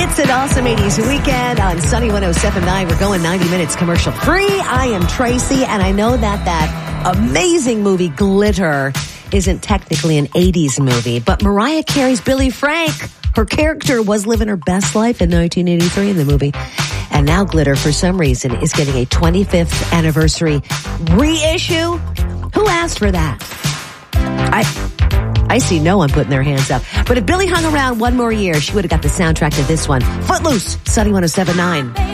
It's an awesome 80s weekend on Sunny 107.9. We're going 90 minutes commercial free. I am Tracy, and I know that amazing movie Glitter isn't technically an 80s movie, but Mariah Carey's Billy Frank, her character was living her best life in 1983 in the movie. And now Glitter, for some reason, is getting a 25th anniversary reissue. Who asked for that? I see no one putting their hands up. But if Billy hung around one more year, she would have got the soundtrack to this one. Footloose, Sunny 107.9.